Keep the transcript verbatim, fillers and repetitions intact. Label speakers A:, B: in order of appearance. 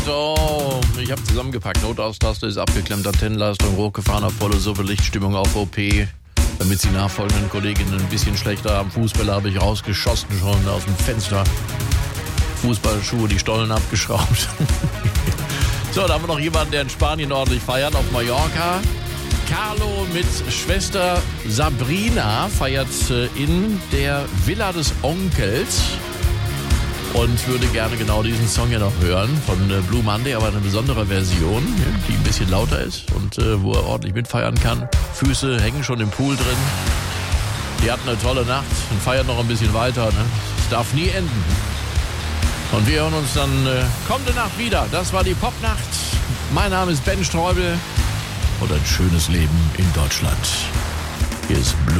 A: So, ich habe zusammengepackt. Notaus-Taste ist abgeklemmt, Antennenleistung hochgefahren auf volle Suppe, Lichtstimmung auf O P. Damit die nachfolgenden Kolleginnen ein bisschen schlechter haben. Fußbälle habe ich rausgeschossen schon aus dem Fenster. Fußballschuhe, die Stollen abgeschraubt. So, da haben wir noch jemanden, der in Spanien ordentlich feiert, auf Mallorca. Carlo mit Schwester Sabrina feiert in der Villa des Onkels. Und würde gerne genau diesen Song hier noch hören von äh, Blue Monday, aber eine besondere Version, die ein bisschen lauter ist und äh, wo er ordentlich mitfeiern kann. Füße hängen schon im Pool drin. Die hatten eine tolle Nacht und feiern noch ein bisschen weiter. Ne? Es darf nie enden. Und wir hören uns dann äh, kommende Nacht wieder. Das war die Popnacht. Mein Name ist Ben Streubel und ein schönes Leben in Deutschland. Hier ist Blue.